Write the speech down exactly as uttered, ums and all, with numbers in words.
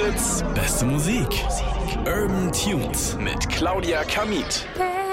Fritz, beste Musik. Urban Tunes mit Claudia Kamit.